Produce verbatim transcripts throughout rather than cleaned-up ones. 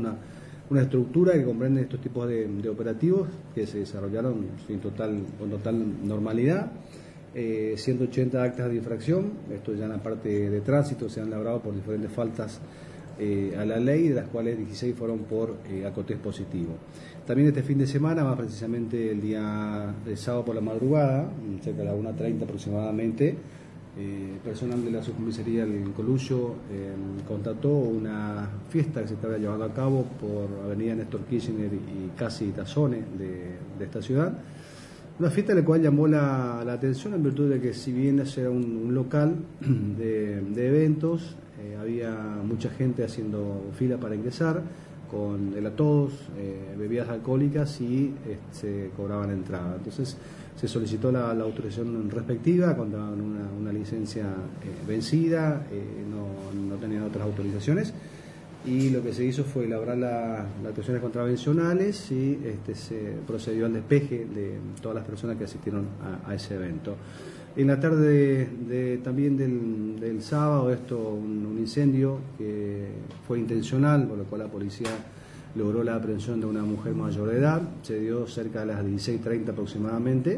una, una estructura que comprende estos tipos de, de operativos que se desarrollaron sin total, con total normalidad. Eh, ciento ochenta actas de infracción, esto ya en la parte de tránsito, se han labrado por diferentes faltas eh, a la ley, de las cuales dieciséis fueron por eh, acotés positivo. También este fin de semana, más precisamente el día de sábado por la madrugada, cerca de las una treinta aproximadamente, eh, personal de la subcomisaría del Coluyo eh, constató una fiesta que se estaba llevando a cabo por avenida Néstor Kirchner y casi Tazones de, de esta ciudad. Una fiesta en la cual llamó la, la atención en virtud de que, si bien era un, un local de, de eventos, eh, había mucha gente haciendo fila para ingresar, con helatodos, eh, bebidas alcohólicas y eh, se cobraban entrada. Entonces se solicitó la, la autorización respectiva, contaban una, una licencia eh, vencida, eh, no, no tenían otras autorizaciones. Y lo que se hizo fue elaborar la, las actuaciones contravencionales y este, se procedió al despeje de todas las personas que asistieron a, a ese evento. En la tarde de, de, también del, del sábado, esto un, un incendio que fue intencional, por lo cual la policía logró la aprehensión de una mujer mayor de edad. Se dio cerca de las dieciséis treinta aproximadamente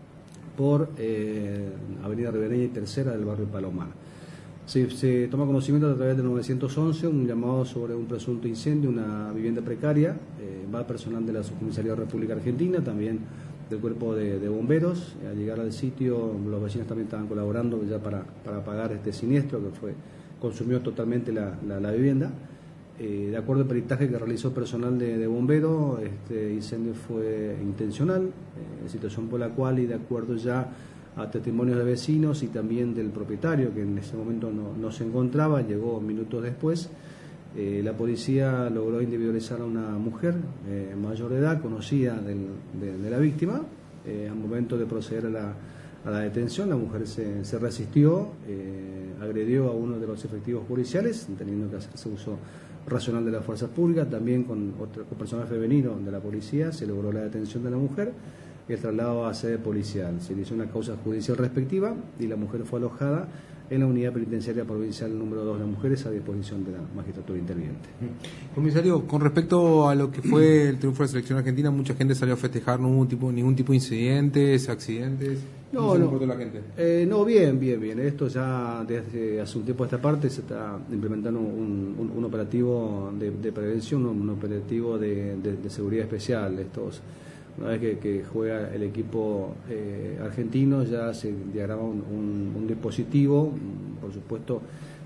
por eh, Avenida Ribereña y Tercera del barrio Palomar. Se, se toma conocimiento a través del nueve once, un llamado sobre un presunto incendio, una vivienda precaria. Eh, va personal de la Subcomisaría de República Argentina, también del cuerpo de, de bomberos. Al llegar al sitio, los vecinos también estaban colaborando ya para, para apagar este siniestro que fue consumió totalmente la, la, la vivienda. Eh, de acuerdo al peritaje que realizó personal de, de bomberos, este incendio fue intencional, eh, situación por la cual, y de acuerdo ya a testimonios de vecinos y también del propietario, que en ese momento no, no se encontraba, llegó minutos después, eh, la policía logró individualizar a una mujer eh, mayor de edad, conocida del, de, de la víctima. Eh, al momento de proceder a la, a la detención, la mujer se, se resistió, eh, agredió a uno de los efectivos policiales, teniendo que hacerse uso racional de las fuerzas públicas. También con otro con personal femenino de la policía se logró la detención de la mujer y el traslado a sede policial. Se inició una causa judicial respectiva y la mujer fue alojada en la unidad penitenciaria provincial número dos de mujeres a disposición de la magistratura interviniente. Comisario, con respecto a lo que fue el triunfo de la selección argentina, mucha gente salió a festejar, no hubo tipo, ningún tipo de incidentes, accidentes. No, ¿Cómo se no, comportó la gente? Eh, no, bien, bien, bien. Esto ya desde hace un tiempo a esta parte se está implementando un, un, un operativo de, de prevención, un, un operativo de, de, de seguridad especial. Estos Una vez que, que juega el equipo eh, argentino, ya se diagrama un, un, un dispositivo, por supuesto,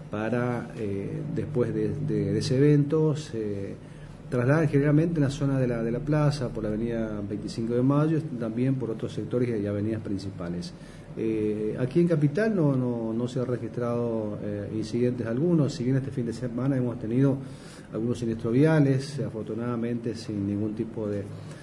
para eh, después de, de, de ese evento se trasladan generalmente en la zona de la, de la plaza, por la avenida veinticinco de mayo, también por otros sectores y avenidas principales. Eh, aquí en Capital no, no, no se han registrado eh, incidentes algunos, si bien este fin de semana hemos tenido algunos siniestros viales, afortunadamente sin ningún tipo de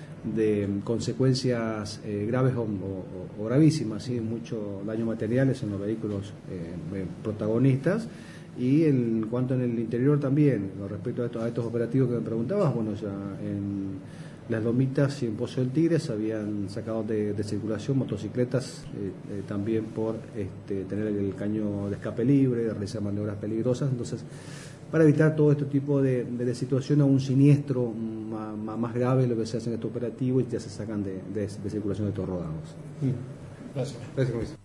de consecuencias eh, graves o, o, o gravísimas, ¿sí? Mucho daño materiales en los vehículos eh, protagonistas. Y en cuanto en el interior también, con respecto a estos, a estos operativos que me preguntabas, bueno, ya en Las Lomitas y en Pozo del Tigre se habían sacado de, de circulación motocicletas eh, eh, también por este, tener el caño de escape libre, realizar maniobras peligrosas. Entonces, para evitar todo este tipo de, de, de situación, a un siniestro más, más, más grave, lo que se hace en este operativo y ya se sacan de, de, de circulación de estos rodados. Gracias. Gracias, comisario.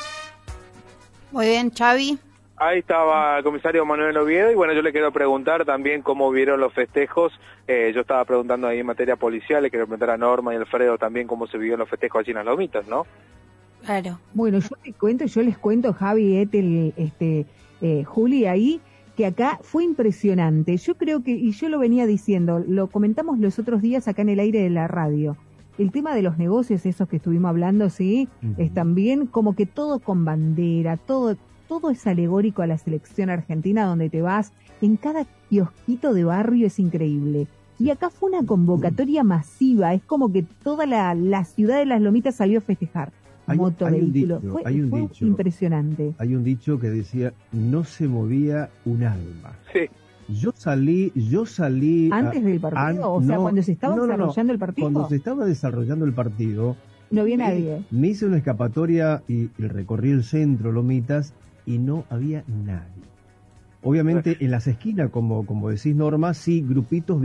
Muy bien, Xavi. Ahí estaba el comisario Manuel Oviedo y bueno, yo le quiero preguntar también cómo vieron los festejos. Eh, yo estaba preguntando ahí en materia policial, le quiero preguntar a Norma y Alfredo también cómo se vivieron los festejos allí en Las Lomitas, ¿no? Claro. Bueno, yo les cuento, yo les cuento, Javi, Ethel, este, eh, Juli, ahí, que acá fue impresionante. Yo creo que, y yo lo venía diciendo, lo comentamos los otros días acá en el aire de la radio, el tema de los negocios, esos que estuvimos hablando, sí, uh-huh. Es también como que todo con bandera, todo todo es alegórico a la selección argentina, donde te vas, en cada kiosquito de barrio es increíble. Y acá fue una convocatoria masiva, es como que toda la, la ciudad de Las Lomitas salió a festejar. Hay, Moto, hay un vehículo, dicho, fue, hay un fue dicho, impresionante. Hay un dicho que decía, no se movía un alma. Sí. Yo salí, yo salí... ¿Antes a, del partido? An, o sea, no, cuando se estaba no, no, desarrollando no. el partido. Cuando se estaba desarrollando el partido... No había nadie. Me hice una escapatoria y, y recorrí el centro, Lomitas, y no había nadie. Obviamente en las esquinas, como, como decís, Norma, sí, grupitos